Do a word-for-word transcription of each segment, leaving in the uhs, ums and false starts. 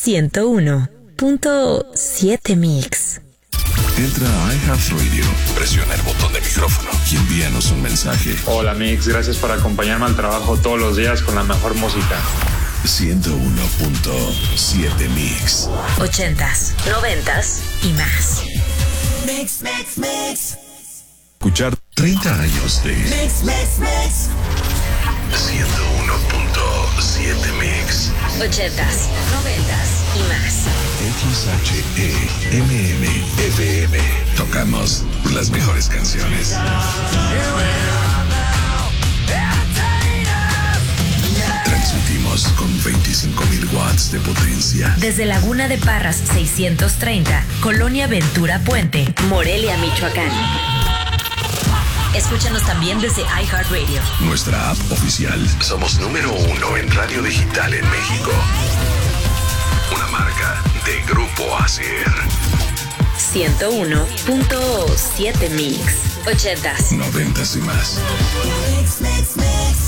ciento uno punto siete Mix. Entra a iHeartRadio, presiona el botón de micrófono y envíanos un mensaje. Hola Mix, gracias por acompañarme al trabajo todos los días con la mejor música. ciento uno punto siete Mix. Ochentas, noventas y más. Mix, mix, mix. Escuchar treinta años de Mix, mix, mix. ciento uno punto siete Mix. Ochentas, noventas y más. X H E M M F M. Tocamos las mejores canciones. Transmitimos con veinticinco mil watts de potencia. Desde Laguna de Parras seiscientos treinta, Colonia Ventura Puente, Morelia, Michoacán. Escúchanos también desde iHeartRadio. Nuestra app oficial. Somos número uno en radio digital en México. Una marca de Grupo A C R. ciento uno punto siete Mix. Ochentas, Noventas y más. Mix, mix, mix.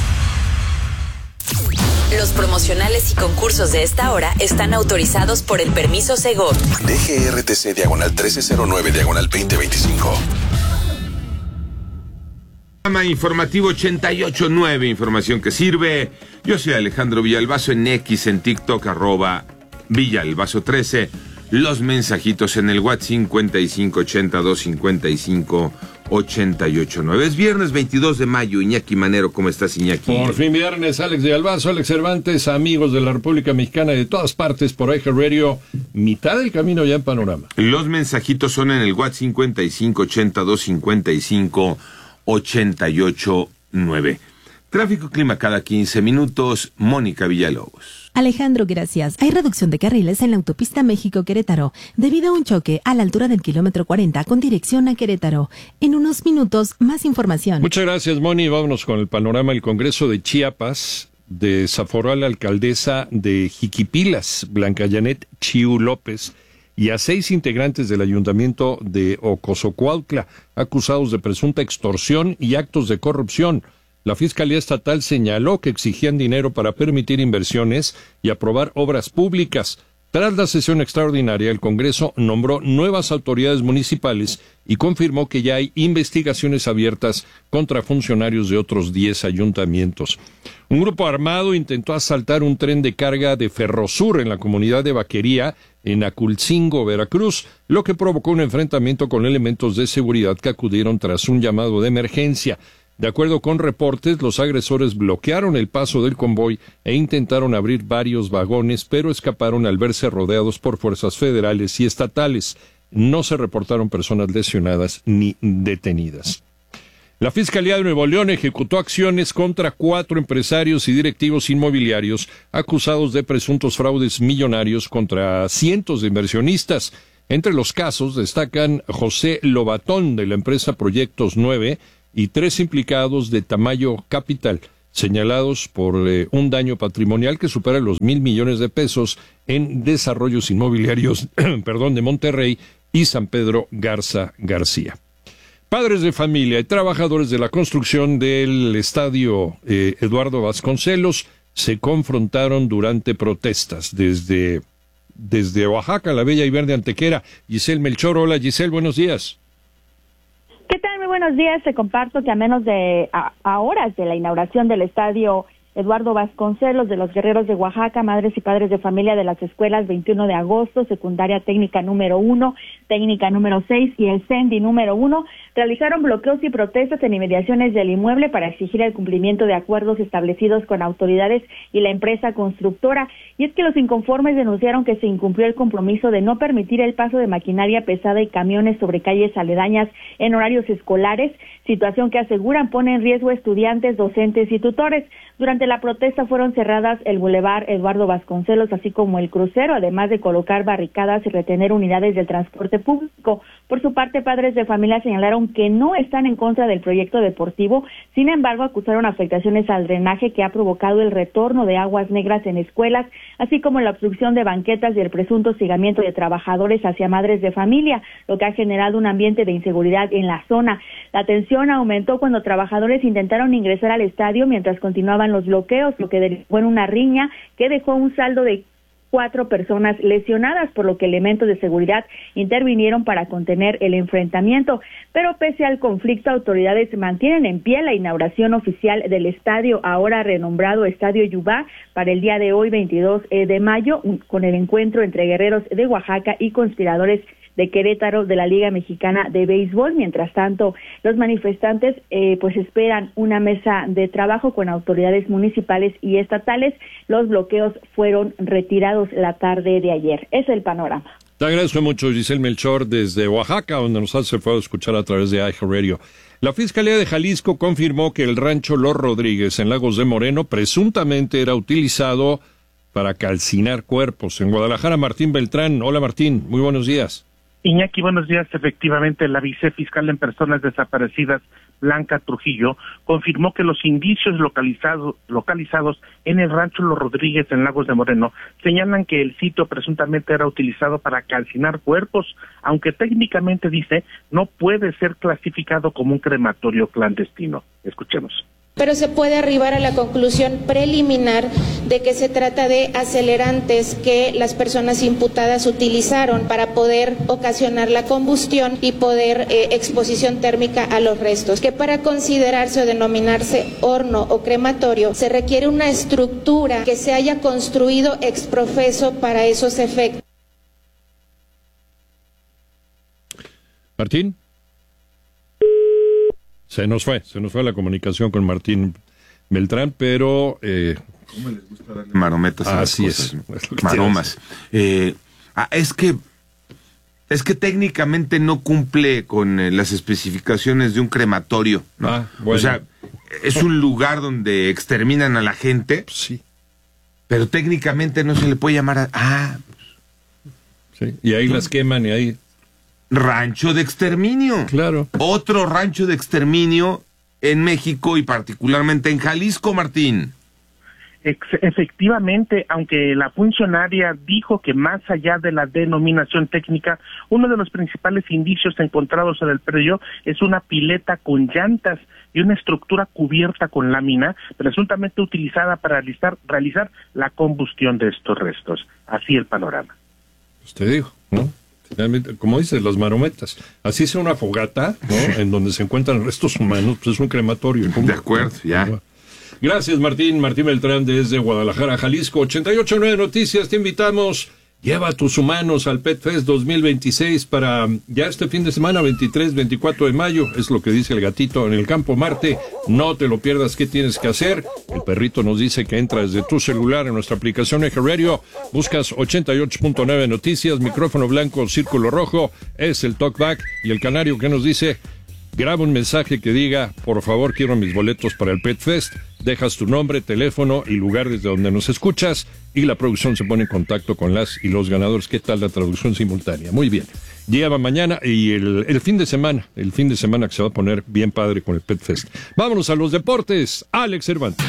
Los promocionales y concursos de esta hora están autorizados por el permiso Segov. D G R T C diagonal trece cero nueve diagonal veinte veinticinco. Informativo ochenta y ocho punto nueve, información que sirve. Yo soy Alejandro Villalbazo en X, en TikTok, arroba Villalbazo trece. Los mensajitos en el WhatsApp cincuenta y cinco ochenta y dos cincuenta y cinco ochenta y ocho nueve. Es viernes veintidós de mayo. Iñaki Manero, ¿cómo estás, Iñaki? Por fin viernes, Alex Villalbazo, Alex Cervantes, amigos de la República Mexicana y de todas partes por iHeartRadio, mitad del camino ya en Panorama. Los mensajitos son en el WhatsApp cincuenta y cinco ochenta y dos cincuenta y cinco ochenta y ocho nueve. Tráfico clima cada quince minutos. Mónica Villalobos. Alejandro, gracias. Hay reducción de carriles en la autopista México-Querétaro debido a un choque a la altura del kilómetro cuarenta con dirección a Querétaro. En unos minutos, más información. Muchas gracias, Moni. Vámonos con el panorama. El Congreso de Chiapas desaforó a la alcaldesa de Jiquipilas, Blanca Janet Chiu López, y a seis integrantes del ayuntamiento de Ocosocuautla, acusados de presunta extorsión y actos de corrupción. La Fiscalía Estatal señaló que exigían dinero para permitir inversiones y aprobar obras públicas. Tras la sesión extraordinaria, el Congreso nombró nuevas autoridades municipales y confirmó que ya hay investigaciones abiertas contra funcionarios de otros diez ayuntamientos. Un grupo armado intentó asaltar un tren de carga de Ferrosur en la comunidad de Vaquería, en Aculcingo, Veracruz, lo que provocó un enfrentamiento con elementos de seguridad que acudieron tras un llamado de emergencia. De acuerdo con reportes, los agresores bloquearon el paso del convoy e intentaron abrir varios vagones, pero escaparon al verse rodeados por fuerzas federales y estatales. No se reportaron personas lesionadas ni detenidas. La Fiscalía de Nuevo León ejecutó acciones contra cuatro empresarios y directivos inmobiliarios acusados de presuntos fraudes millonarios contra cientos de inversionistas. Entre los casos destacan José Lobatón, de la empresa Proyectos nueve, y tres implicados de Tamayo Capital, señalados por eh, un daño patrimonial que supera los mil millones de pesos en desarrollos inmobiliarios perdón, de Monterrey y San Pedro Garza García. Padres de familia y trabajadores de la construcción del estadio eh, Eduardo Vasconcelos se confrontaron durante protestas desde, desde Oaxaca, la bella y verde Antequera. Giselle Melchor, hola Giselle, buenos días. ¿Qué tal? Muy buenos días. Te comparto que a menos de a, a horas de la inauguración del estadio Eduardo Vasconcelos de los Guerreros de Oaxaca, madres y padres de familia de las escuelas veintiuno de agosto, secundaria técnica número uno, técnica número seis y el CENDI número uno, realizaron bloqueos y protestas en inmediaciones del inmueble para exigir el cumplimiento de acuerdos establecidos con autoridades y la empresa constructora. Y es que los inconformes denunciaron que se incumplió el compromiso de no permitir el paso de maquinaria pesada y camiones sobre calles aledañas en horarios escolares, situación que aseguran pone en riesgo a estudiantes, docentes y tutores. Durante la protesta fueron cerradas el bulevar Eduardo Vasconcelos, así como el crucero, además de colocar barricadas y retener unidades del transporte público. Por su parte, padres de familia señalaron que no están en contra del proyecto deportivo, sin embargo, acusaron afectaciones al drenaje que ha provocado el retorno de aguas negras en escuelas, así como la obstrucción de banquetas y el presunto hostigamiento de trabajadores hacia madres de familia, lo que ha generado un ambiente de inseguridad en la zona. La tensión aumentó cuando trabajadores intentaron ingresar al estadio mientras continuaban los bloqueos, lo que derivó en una riña que dejó un saldo de cuatro personas lesionadas, por lo que elementos de seguridad intervinieron para contener el enfrentamiento. Pero pese al conflicto, autoridades mantienen en pie la inauguración oficial del estadio, ahora renombrado Estadio Yubá, para el día de hoy, veintidós de mayo, con el encuentro entre guerreros de Oaxaca y conspiradores de Querétaro de la Liga Mexicana de Béisbol. Mientras tanto, los manifestantes eh, pues esperan una mesa de trabajo con autoridades municipales y estatales. Los bloqueos fueron retirados la tarde de ayer. Es el panorama. Te agradezco mucho, Giselle Melchor, desde Oaxaca, donde nos hace fue escuchar a través de iHeartRadio. La Fiscalía de Jalisco confirmó que el rancho Los Rodríguez en Lagos de Moreno presuntamente era utilizado para calcinar cuerpos. En Guadalajara, Martín Beltrán. Hola, Martín, muy buenos días. Iñaki, buenos días. Efectivamente, la vicefiscal en personas desaparecidas, Blanca Trujillo, confirmó que los indicios localizados localizados en el rancho Los Rodríguez en Lagos de Moreno señalan que el sitio presuntamente era utilizado para calcinar cuerpos, aunque técnicamente, dice, no puede ser clasificado como un crematorio clandestino. Escuchemos. Pero se puede arribar a la conclusión preliminar de que se trata de acelerantes que las personas imputadas utilizaron para poder ocasionar la combustión y poder eh, exposición térmica a los restos, que para considerarse o denominarse horno o crematorio se requiere una estructura que se haya construido ex profeso para esos efectos. Martín. Se nos fue, se nos fue la comunicación con Martín Beltrán, pero... Eh, ¿Cómo les gusta darle marometas a así las cosas? Es. Maromas. Eh, ah, es que es que técnicamente no cumple con eh, las especificaciones de un crematorio, ¿no? Ah, bueno. O sea, es un lugar donde exterminan a la gente, sí, pero técnicamente no se le puede llamar a... Ah, sí. Y ahí las queman y ahí... Rancho de exterminio. Claro. Otro rancho de exterminio en México y particularmente en Jalisco, Martín. Ex- efectivamente, aunque la funcionaria dijo que más allá de la denominación técnica, uno de los principales indicios encontrados en el predio es una pileta con llantas y una estructura cubierta con lámina, presuntamente utilizada para realizar, realizar la combustión de estos restos. Así el panorama. Usted dijo, ¿no? Como dices, las marometas. Así sea una fogata, ¿no? En donde se encuentran restos humanos, pues es un crematorio. De acuerdo, ya. Gracias, Martín. Martín Beltrán desde Guadalajara, Jalisco. ochenta y ocho punto nueve Noticias, te invitamos. Lleva a tus humanos al Pet Fest dos mil veintiséis para ya este fin de semana, veintitrés, veinticuatro de mayo. Es lo que dice el gatito en el Campo Marte. No te lo pierdas. ¿Qué tienes que hacer? El perrito nos dice que entra desde tu celular en nuestra aplicación iHeartRadio. Buscas ochenta y ocho punto nueve Noticias, micrófono blanco, círculo rojo. Es el talkback. Y el canario que nos dice... Graba un mensaje que diga, por favor, quiero mis boletos para el Pet Fest. Dejas tu nombre, teléfono y lugar desde donde nos escuchas y la producción se pone en contacto con las y los ganadores. ¿Qué tal la traducción simultánea? Muy bien. Lleva mañana y el, el fin de semana, el fin de semana que se va a poner bien padre con el Pet Fest. Vámonos a los deportes. Alex Cervantes.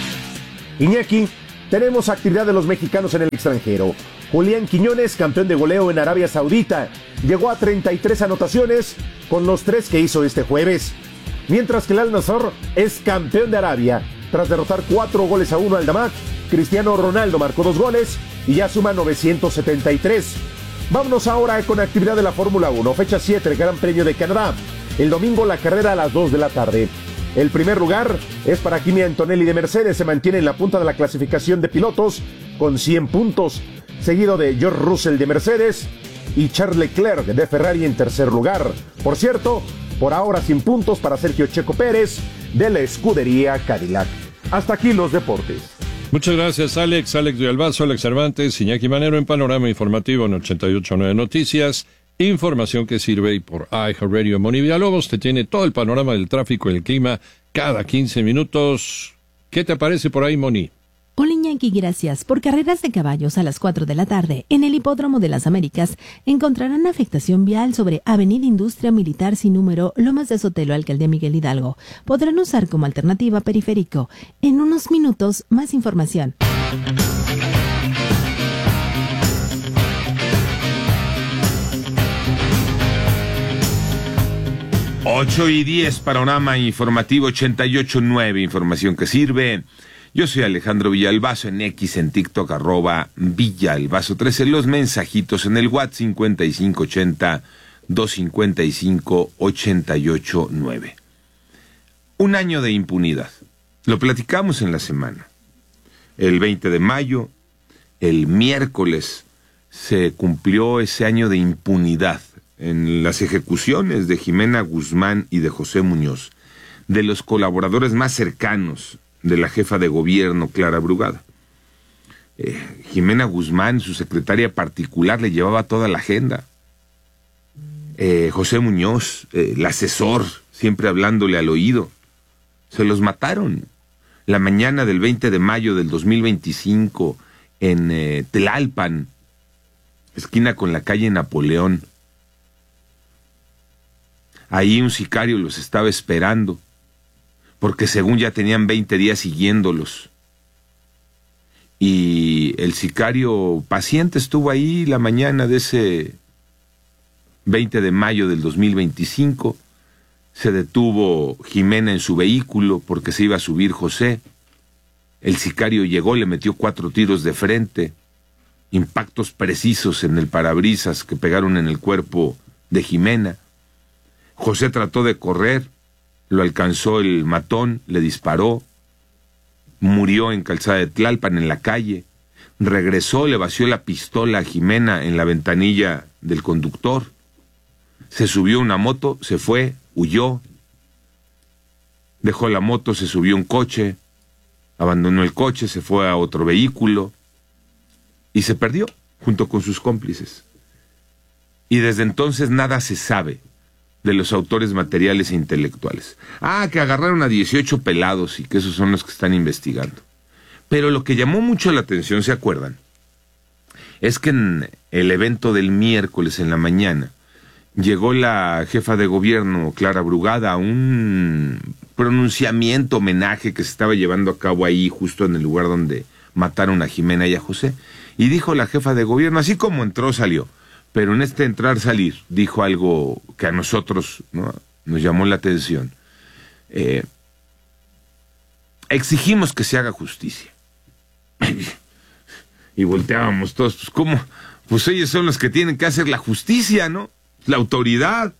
Iñaki, tenemos actividad de los mexicanos en el extranjero. Julián Quiñones, campeón de goleo en Arabia Saudita, llegó a treinta y tres anotaciones con los tres que hizo este jueves. Mientras que el Al-Nassr es campeón de Arabia, tras derrotar cuatro goles a uno al Damak. Cristiano Ronaldo marcó dos goles y ya suma novecientos setenta y tres. Vámonos ahora con actividad de la Fórmula uno, fecha siete, el Gran Premio de Canadá. El domingo la carrera a las dos de la tarde. El primer lugar es para Kimi Antonelli de Mercedes, se mantiene en la punta de la clasificación de pilotos con cien puntos. Seguido de George Russell de Mercedes y Charles Leclerc de Ferrari en tercer lugar. Por cierto, por ahora sin puntos para Sergio Checo Pérez de la escudería Cadillac. Hasta aquí los deportes. Muchas gracias, Alex. Alex de Albazo, Alex Cervantes, Iñaki Manero en Panorama Informativo en ochenta y ocho punto nueve Noticias. Información que sirve y por iHeartRadio. Moni Villalobos te tiene todo el panorama del tráfico y el clima cada quince minutos. ¿Qué te parece por ahí, Moni? Hola Iñaki, gracias. Por carreras de caballos a las cuatro de la tarde, en el Hipódromo de las Américas, encontrarán afectación vial sobre Avenida Industria Militar sin número, Lomas de Sotelo, Alcaldía Miguel Hidalgo. Podrán usar como alternativa periférico. En unos minutos, más información. ocho y diez, panorama informativo ochenta y ocho punto nueve, información que sirve. Yo soy Alejandro Villalbazo, en X, en TikTok, arroba Villalbazo trece, los mensajitos en el WhatsApp cincuenta y cinco ochenta, doscientos cincuenta y cinco, ochenta y ocho nueve. Un año de impunidad. Lo platicamos en la semana. El veinte de mayo, el miércoles, se cumplió ese año de impunidad en las ejecuciones de Jimena Guzmán y de José Muñoz, de los colaboradores más cercanos de la jefa de gobierno, Clara Brugada. Eh, Jimena Guzmán, su secretaria particular, le llevaba toda la agenda. Eh, José Muñoz, eh, el asesor, siempre hablándole al oído. Se los mataron. La mañana del veinte de mayo del dos mil veinticinco, en eh, Tlalpan, esquina con la calle Napoleón. Ahí un sicario los estaba esperando, porque según ya tenían veinte días siguiéndolos. Y el sicario paciente estuvo ahí la mañana de ese veinte de mayo del dos mil veinticinco. Se detuvo Jimena en su vehículo porque se iba a subir José. El sicario llegó, le metió cuatro tiros de frente, impactos precisos en el parabrisas que pegaron en el cuerpo de Jimena. José trató de correr, lo alcanzó el matón, le disparó, murió en Calzada de Tlalpan, en la calle. Regresó, le vació la pistola a Jimena en la ventanilla del conductor. Se subió a una moto, se fue, huyó. Dejó la moto, se subió a un coche, abandonó el coche, se fue a otro vehículo y se perdió junto con sus cómplices. Y desde entonces nada se sabe de los autores materiales e intelectuales. Ah, que agarraron a dieciocho pelados y que esos son los que están investigando. Pero lo que llamó mucho la atención, ¿se acuerdan? Es que en el evento del miércoles en la mañana llegó la jefa de gobierno, Clara Brugada, a un pronunciamiento, homenaje que se estaba llevando a cabo ahí, justo en el lugar donde mataron a Jimena y a José. Y dijo la jefa de gobierno, así como entró, salió. Pero en este entrar-salir dijo algo que a nosotros, ¿no?, nos llamó la atención. Eh, exigimos que se haga justicia. Y volteábamos todos, pues ¿cómo? Pues ellos son los que tienen que hacer la justicia, ¿no? La autoridad.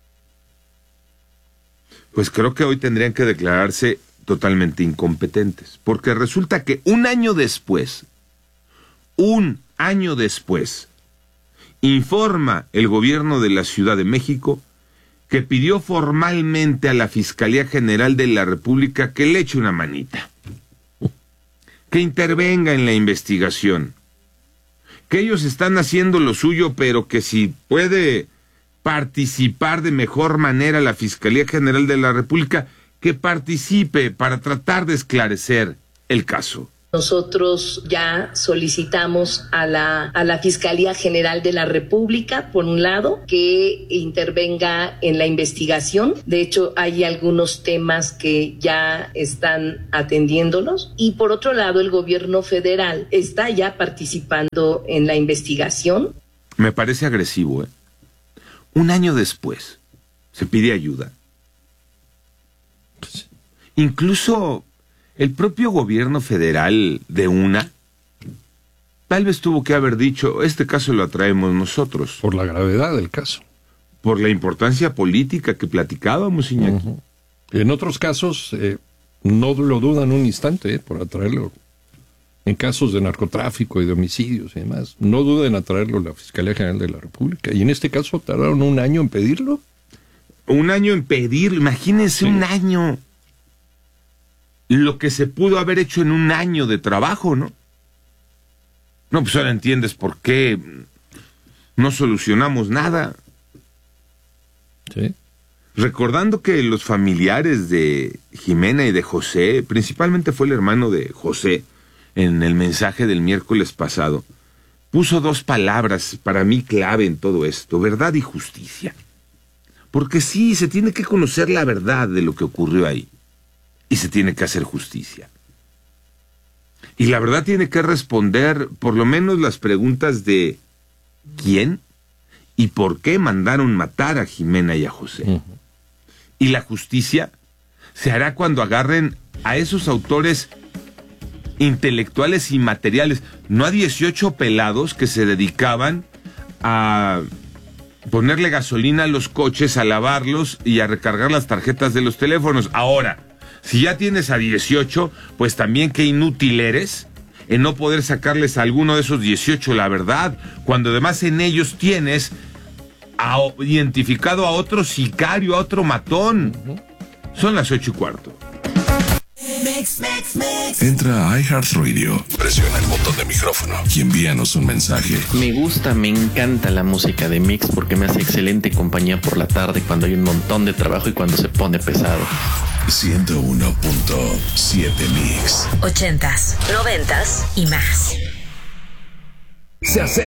Pues creo que hoy tendrían que declararse totalmente incompetentes, porque resulta que un año después, un año después, informa el gobierno de la Ciudad de México que pidió formalmente a la Fiscalía General de la República que le eche una manita, que intervenga en la investigación, que ellos están haciendo lo suyo, pero que si puede participar de mejor manera la Fiscalía General de la República, que participe para tratar de esclarecer el caso. Nosotros ya solicitamos a la, a la Fiscalía General de la República, por un lado, que intervenga en la investigación. De hecho, hay algunos temas que ya están atendiéndolos. Y por otro lado, el gobierno federal está ya participando en la investigación. Me parece agresivo, ¿eh? Un año después se pide ayuda. Incluso el propio gobierno federal de una, tal vez tuvo que haber dicho, este caso lo atraemos nosotros. Por la gravedad del caso. Por la importancia política que platicábamos, Iñaki. Uh-huh. En otros casos, eh, no lo dudan un instante eh, por atraerlo. En casos de narcotráfico y de homicidios y demás, no duden en atraerlo a la Fiscalía General de la República. Y en este caso tardaron un año en pedirlo. Un año en pedirlo, imagínense, sí. Un año. Lo que se pudo haber hecho en un año de trabajo, ¿no? No, pues ahora entiendes por qué no solucionamos nada. Sí. Recordando que los familiares de Jimena y de José, principalmente fue el hermano de José, en el mensaje del miércoles pasado, puso dos palabras para mí clave en todo esto: verdad y justicia. Porque sí, se tiene que conocer la verdad de lo que ocurrió ahí. Y se tiene que hacer justicia. Y la verdad tiene que responder por lo menos las preguntas de ¿quién y por qué mandaron matar a Jimena y a José? Uh-huh. Y la justicia se hará cuando agarren a esos autores intelectuales y materiales, no a dieciocho pelados que se dedicaban a ponerle gasolina a los coches, a lavarlos y a recargar las tarjetas de los teléfonos. Ahora, si ya tienes a dieciocho, pues también qué inútil eres en no poder sacarles a alguno de esos dieciocho la verdad, cuando además en ellos tienes a, identificado a otro sicario, a otro matón. Uh-huh. Son las ocho y cuarto. Mix, mix, mix. Entra a iHeartRadio, presiona el botón de micrófono y envíanos un mensaje. Me gusta, me encanta la música de Mix porque me hace excelente compañía por la tarde cuando hay un montón de trabajo y cuando se pone pesado. ciento uno punto siete Mix. Ochentas, noventas y más. Se acerca